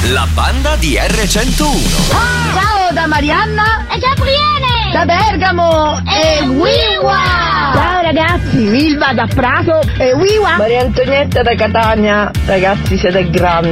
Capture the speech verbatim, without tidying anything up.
la banda di erre centouno. Ah! Ciao da Marianna e Gabriele, da Bergamo e, e Wiwa. Ciao ragazzi, Milva da Prato e Wiwa. Maria Antonietta da Catania, ragazzi siete grandi.